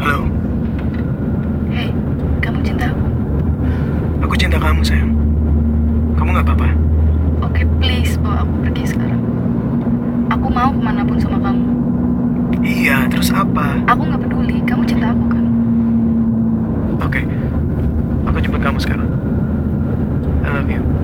Halo, Hei, kamu cinta aku? aku cinta kamu sayang. Kamu nggak apa-apa? Oke, please bawa aku pergi sekarang. Aku mau kemanapun sama kamu. Iya, terus apa? Aku nggak peduli, kamu cinta aku kan? Oke, aku jemput kamu sekarang. I love you.